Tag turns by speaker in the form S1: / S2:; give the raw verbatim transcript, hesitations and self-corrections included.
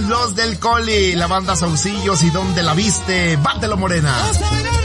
S1: Los del Coli, la banda Saucillos y ¿Dónde la viste? Bátelo, morena.